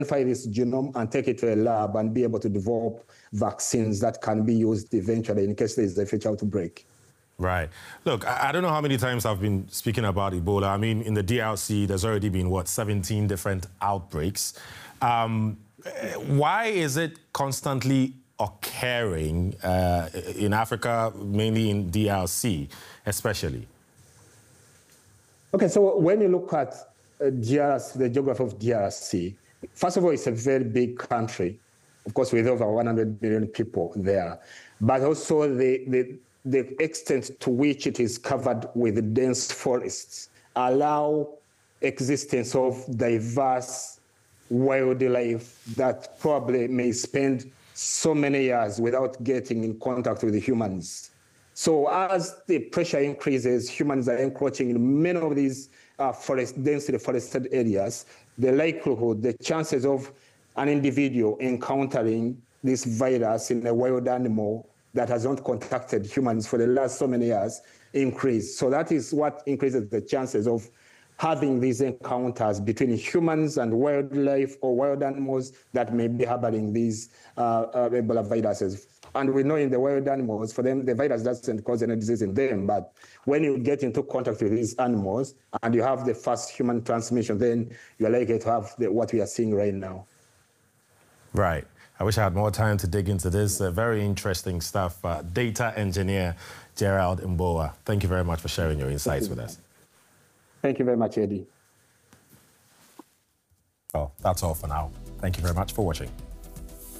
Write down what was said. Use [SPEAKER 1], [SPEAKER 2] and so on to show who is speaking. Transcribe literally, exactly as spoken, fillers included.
[SPEAKER 1] identify this genome and take it to a lab and be able to develop vaccines that can be used eventually in case there is a future outbreak.
[SPEAKER 2] Right. Look, I, I don't know how many times I've been speaking about Ebola. I mean, in the D R C, there's already been, what, seventeen different outbreaks. Um, why is it constantly occurring uh, in Africa, mainly in D R C, especially?
[SPEAKER 1] Okay, so when you look at uh, D R C, the geography of D R C, first of all, it's a very big country, of course, with over one hundred million people there, but also the, the, the extent to which it is covered with dense forests allow existence of diverse wildlife that probably may spend so many years without getting in contact with the humans. So as the pressure increases, humans are encroaching in many of these uh, forest, densely forested areas. The likelihood, the chances of an individual encountering this virus in a wild animal that has not contacted humans for the last so many years increase. So that is what increases the chances of having these encounters between humans and wildlife or wild animals that may be harboring these uh, uh, Ebola viruses. And we know in the wild animals, for them, the virus doesn't cause any disease in them. But when you get into contact with these animals and you have the first human transmission, then you're likely to have the, what we are seeing right now.
[SPEAKER 2] Right. I wish I had more time to dig into this. Uh, very interesting stuff. Uh, data engineer Gerald Mboa, thank you very much for sharing your insights with us.
[SPEAKER 1] Thank you very much, Eddie.
[SPEAKER 2] Oh, that's all for now. Thank you very much for watching.